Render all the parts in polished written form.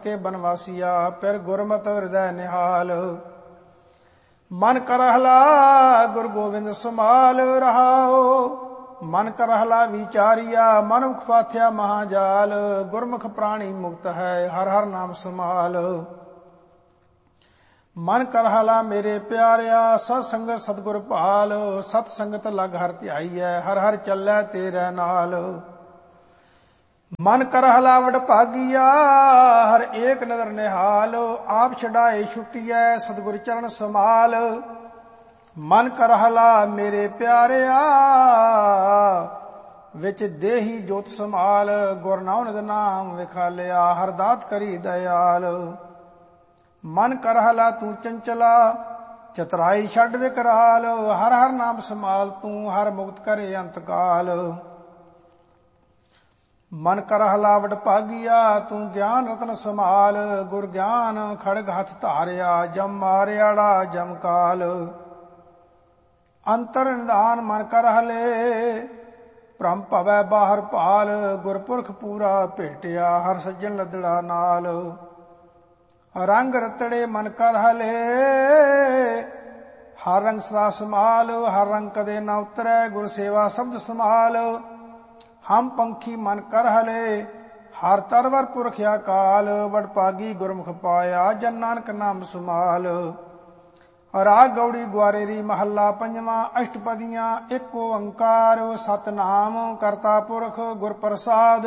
ਕੇ ਬਨਵਾਸੀਆ, ਫਿਰ ਗੁਰਮਤਿ ਹਿਰਦੈ ਨਿਹਾਲ। ਮਨ ਕਰਹਲਾ ਗੁਰ ਗੋਬਿੰਦ ਸਮਾਲ ਰਹਾਓ। ਮਨ ਕਰਹਲਾ ਵਿਚਾਰੀਆ, ਮਨ ਮੁਖ ਪਾਥਿਆ ਮਹਾਜਾਲ। ਗੁਰਮੁਖ ਪ੍ਰਾਣੀ ਮੁਕਤ ਹੈ, ਹਰ ਹਰ ਨਾਮ ਸਮਾਲ। ਮਨ ਕਰਹਲਾ ਮੇਰੇ ਪਿਆਰਿਆ, ਸਤ ਸੰਗਤ ਸਤਿਗੁਰ ਭਾਲ। ਸਤ ਸੰਗਤ ਲਗ ਹਰ ਧਿਆਈਐ, ਹਰ ਹਰ ਚੱਲੈ ਤੇਰੇ ਨਾਲ। ਮਨ ਕਰਹਲਾ ਵਡ ਭਾਗੀਆ, ਹਰ ਏਕ ਨਦਰ ਨਿਹਾਲ। ਆਪ ਛਡਾਏ ਛੁਟੀਐ, ਸਤਿਗੁਰ ਚਰਨ ਸਮਾਲ। ਮਨ ਕਰਹਲਾ ਮੇਰੇ ਪਿਆਰਿਆ, ਵਿੱਚ ਦੇਹੀ ਜੋਤ ਸਮਾਲ। ਗੁਰ ਨਾਨਕ ਨਾਮ ਵਿਖਾਲਿਆ, ਹਰ ਦਾਤ ਕਰੀ ਦਇਆਲ। ਮਨ ਕਰਹਲਾ ਤੂੰ ਚੰਚਲਾ, ਚਤਰਾਈ ਛੱਡ ਵਿਕਰਾਲ। ਹਰ ਹਰ ਨਾਮ ਸਮਾਲ ਤੂੰ, ਹਰ ਮੁਕਤ ਕਰੇ ਅੰਤਕਾਲ। ਮਨ ਕਰਹਲਾ ਵਡ ਭਾਗੀਆ, ਤੂੰ ਗਿਆਨ ਰਤਨ ਸਮਾਲ। ਗੁਰ ਗਿਆਨ ਖੜਗ ਹੱਥ ਧਾਰਿਆ, ਜਮ ਮਾਰਿਆੜਾ ਜਮ ਕਾਲ। ਅੰਤਰ ਨਿਧਾਨ ਮਨ ਕਰਹਲੇ, ਭ੍ਰਮ ਭਵੈ ਬਾਹਰ ਭਾਲ। ਗੁਰਪੁਰਖ ਪੂਰਾ ਭੇਟਿਆ, ਹਰ ਸੱਜਣ ਲੱਦੜਾ ਨਾਲ। ਰੰਗ ਰਤੜੇ ਮਨ ਕਰਹਲੇ, ਹਰ ਰੰਗ ਸਦਾ ਸਮਾਲ। ਹਰ ਰੰਗ ਕਦੇ ਨਾ ਉਤਰੈ, ਗੁਰ ਸੇਵਾ ਸ਼ਬਦ ਸਮਾਲ। ਹਮ ਪੰਖੀ ਮਨ ਕਰਹਲੇ, ਹਰ ਤਰਵਰ ਪੁਰਖ ਅਕਾਲ। ਵਡ ਭਾਗੀ ਗੁਰਮੁਖ ਪਾਇਆ, ਜਨ ਨਾਨਕ ਨਾਮ ਸਮਾਲ। ਰਾਗ ਗੌੜੀ ਗੁਆਰੇਰੀ ਮਹੱਲਾ ਪੰਜਵਾਂ। ਅਸ਼ਟਪਦੀਆਂ ਏਕ ਓੰਕਾਰ, ਸਤਿਨਾਮ ਕਰਤਾ ਪੁਰਖ ਗੁਰ ਪ੍ਰਸਾਦ।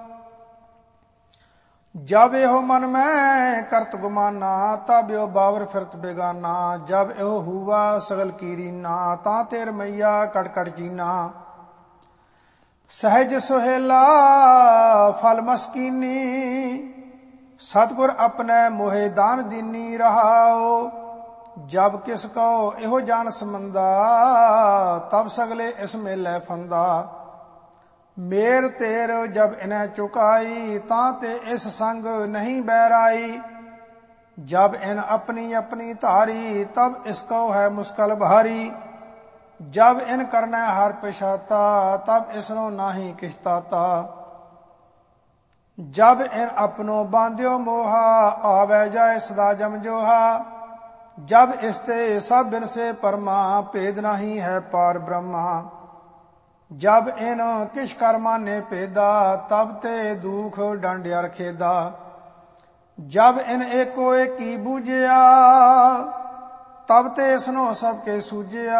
ਜਬ ਇਹੋ ਮਨ ਮੈਂ ਕਰਤ ਗੁਮਾਨਾ, ਤਬ ਇਹੋ ਬਾਵਰ ਫਿਰਤ ਬੇਗਾਨਾ। ਜਬ ਇਹੋ ਹੂਆ ਸਗਲ ਕੀਰੀਨਾ, ਤਾਂ ਤੇਰ ਮਈਆ ਕੜ ਕੜ ਜੀਨਾ। ਸਹਿਜ ਸੁਹੇਲਾ ਫਲ ਮਸਕੀਨੀ, ਸਤਿਗੁਰ ਆਪਣੇ ਮੋਹਿ ਦਾਨ ਦੀਨੀ ਰਹਾਓ। ਜਬ ਕਿਸ ਕੋ ਇਹੋ ਜਾਨ ਸਮੰਦਾ, ਤਬ ਸਗਲੇ ਇਸ ਮੇਲੇ ਫੰਦਾ। ਮੇਰ ਤੇਰ ਜਬ ਇਨੈ ਚੁਕਾਈ, ਤਾਂ ਤੇ ਇਸ ਸੰਗ ਨਹੀਂ ਬਹਿਰਾਈ। ਜਬ ਇਨ ਆਪਣੀ ਆਪਣੀ ਧਾਰੀ, ਤਬ ਇਸ ਕੋ ਹੈ ਮੁਸ਼ਕਲ ਭਾਰੀ। ਜਬ ਇਨ ਕਰਨਾ ਹਰ ਪਛਾਤਾ, ਤਬ ਇਸਨੋ ਨਾਹੀ ਕਿਛ ਤਾਤਾ। ਜਬ ਇਨ ਆਪਣੋ ਬਾਂਧਿਓ ਮੋਹਾ, ਆਵੈ ਜਾਏ ਸਦਾ ਜਮ ਜੋਹਾ। ਜਬ ਇਸਤੇ ਸਭ ਬਿਨ ਸੇ ਪਰਮਾ, ਭੇਦ ਨਹੀਂ ਹੈ ਪਾਰ ਬ੍ਰਹਮਾ। ਜਬ ਇਨ ਕਿਛ ਕਰ ਮਾਨੇ ਭੇਦਾ, ਤਬ ਤੇ ਦੁਖ ਡਾਂਡਿਆ ਰਖੇਦਾ। ਜਬ ਇਨ ਏਕੋ ਏਕੀ ਬੂਝਿਆ, ਤਬ ਤੇ ਇਸਨੋ ਸਭ ਕੇ ਸੂਝਿਆ।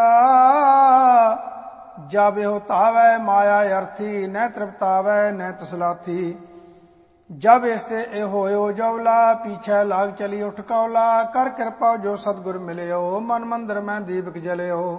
ਜਬ ਇਹੋ ਧਾਵੈ ਮਾਇਆ ਅਰਥੀ, ਨਹਿ ਤ੍ਰਿਪਤਾਵੈ ਨਹਿ ਤਸਲਾਥੀ। ਜਬ ਇਸਤੇ ਇਹ ਹੋਇਓ ਜਵਲਾ, ਪੀਛੇ ਲਾਗ ਚਲੀ ਉਠ ਕੌਲਾ। ਕਰ ਕਿਰਪਾ ਜੋ ਸਤਿਗੁਰ ਮਿਲਿਓ, ਮਨ ਮੰਦਰ ਮੈਂ ਦੀਪਕ ਜਲਿਓ।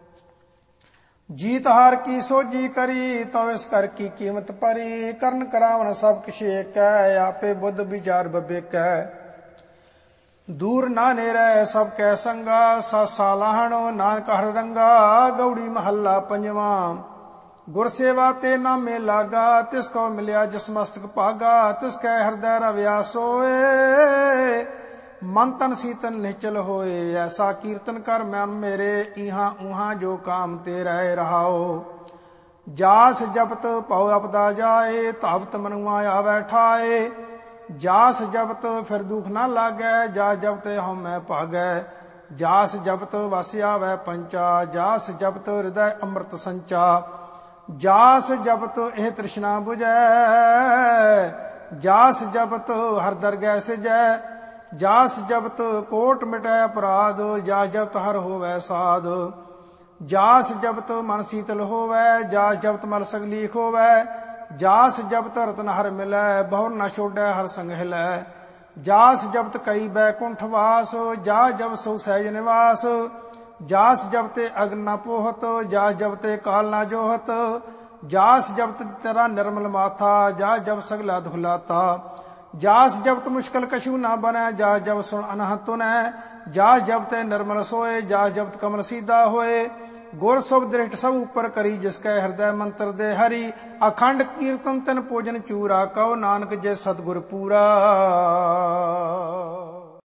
ਜੀਤ ਹਾਰ ਕੀ ਸੋਝੀ ਕਰੀ, ਤਉ ਇਸ ਕਰ ਕੀ ਕੀਮਤ ਪਰੀ। ਕਰਨ ਕਰਾਵਨ ਸਭ ਕਿਛ ਏਕੈ, ਆਪੇ ਬੁੱਧ ਵਿਚਾਰ ਬਬੇਕੈ। ਦੂਰ ਨਾ ਨੇਰੈ ਸਭ ਕੈ ਸੰਗਾ, ਸਤ ਸਾਲਾਹਣੋ ਨਾਨਕ ਹਰ ਰੰਗਾ। ਗੌੜੀ ਮਹੱਲਾ ਪੰਜਵਾਂ। ਗੁਰ ਸੇਵਾ ਤੇ ਨਾਮੇ ਲਾਗਾ, ਤਿਸ ਕੋ ਮਿਲਿਆ ਜਿਸ ਮਸਤਕ ਭਾਗਾ। ਤਿਸ ਕੈ ਹਿਰਦੈ ਰਵਿਆ ਸੋਏ, ਮਨ ਤਨ ਸੀਤਨ ਨਿਹਚਲ ਹੋਏ। ਐਸਾ ਕੀਰਤਨ ਕਰ ਮਨ ਮੇਰੇ, ਇਹਾਂ ਉਹਾਂ ਜੋ ਕਾਮ ਤੇ ਰਹਿ ਰਹਾਓ। ਜਾਸ ਜਪਤ ਭਉ ਆਪਦਾ ਜਾਏ, ਧਾਵਤ ਮਨੁਆ ਆਵੈ ਠਾਏ। ਜਾਸ ਜਪਤ ਫਿਰ ਦੁਖ ਨਾ ਲਾਗੈ, ਜਾਸ ਜਪਤ ਹਉਮੈ ਭਾਗੈ। ਜਾਸ ਜਪਤ ਵਸ ਆਵੈ ਪੰਚਾ, ਜਾਸ ਜਪਤ ਹਿਰਦੈ ਅੰਮ੍ਰਿਤ ਸੰਚਾ। ਜਾਸ ਜਪਤ ਇਹ ਤ੍ਰਿਸ਼ਨਾ ਬੁਝੈ, ਜਾਸ ਜਪਤ ਹਰ ਦਰਗਹਿ ਸਿਜੈ। ਜਾਸ ਜਪਤ ਕੋਟ ਮਿਟੈ ਅਪਰਾਧ, ਜਾਸ ਜਪਤ ਹਰ ਹੋਵੈ ਸਾਧ। ਜਾਸ ਜਪਤ ਮਨ ਸੀਤਲ ਹੋਵੈ, ਜਾਸ ਜਪਤ ਮਲ ਸਗਲੀਖ ਹੋਵੈ। ਜਾਸ ਜਪਤ ਰਤਨ ਹਰ ਮਿਲੈ, ਬਹੁਰ ਨ ਛੋਡੈ ਹਰ ਸੰਗ ਹਿਲੈ। ਜਾਸ ਜਪਤ ਕਈ ਬੈਕੁੰਠ ਵਾਸ, ਜਾਸ ਜਪ ਸੋ ਸਹਿਜ ਨਿਵਾਸ। ਜਾਸ ਜਪਤੇ ਅਗਨ ਨ ਪੋਹਤ, ਜਾਸ ਜਪਤੇ ਕਾਲ ਨ ਜੋਹਤ। ਜਾਸ ਜਪਤ ਤੇਰਾ ਨਿਰਮਲ ਮਾਥਾ, ਜਾਸ ਜਪ ਸਗਲਾ ਦੁਖ ਲਾਤਾ। ਜਾਸ ਜਪਤ ਮੁਸ਼ਕਲ ਕਛੂ ਨਾ ਬਨੈ, ਜਾਸ ਜਪ ਸੁਣ ਅਨਹਦ ਤੁਨੈ। ਜਾਸ ਜਪਤੇ ਨਿਰਮਲ ਸੋਏ, ਜਾਸ ਜਪਤ ਕਮਲ ਸੀਧਾ ਹੋਏ। ਗੁਰ ਸੁਖ ਦ੍ਰਿਸ਼ਟ ਸਭ ਉਪਰ ਕਰੀ, ਜਿਸ ਕੈ ਹਿਰਦੈ ਮੰਤਰ ਦੇ ਹਰੀ। ਅਖੰਡ ਕੀਰਤਨ ਤਿਨ ਭੋਜਨ ਚੂਰਾ, ਕਉ ਨਾਨਕ ਜੇ ਸਤਿਗੁਰ ਪੂਰਾ।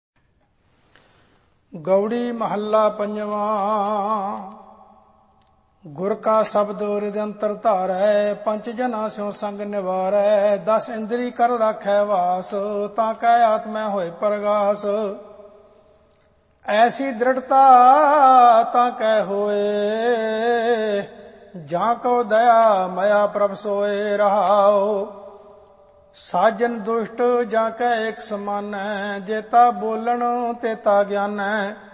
ਗੌੜੀ ਮਹੱਲਾ ਪੰਜਵਾਂ। ਗੁਰ ਕਾ ਸ਼ਬਦ ਹਿਰਦਿ ਧਾਰੈ, ਪੰਚ ਜਨਾ ਸਿਉ ਸੰਗ ਨਿਵਾਰੈ। 10 ਇੰਦਰੀ ਕਰ ਰਾਖੈ ਵਾਸ, ਤਾਂ ਕੈ ਆਤਮੈ ਹੋਏ ਪ੍ਰਗਾਸ। ਐਸੀ ਦ੍ਰਿੜਤਾ ਤਾਂ ਕੈ ਹੋਏ, ਜਾਂ ਕੋ ਦਇਆ ਮਇਆ ਪ੍ਰਭ ਸੋਏ। ਰਹਾਉ ਸਾਜਨ ਦੁਸ਼ਟ ਜਾਂ ਕੈ ਇੱਕ ਸਮਾਨੈ, ਜੇਤਾ ਬੋਲਣ ਤੇਤਾ ਗਿਆਨੈ।